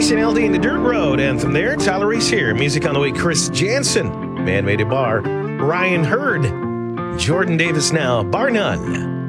Reese and LD in the Dirt Road anthem there. Tyler Reese here. Music on the way, Chris Jansen, Man Made a Bar. Ryan Hurd, Jordan Davis now, Bar None.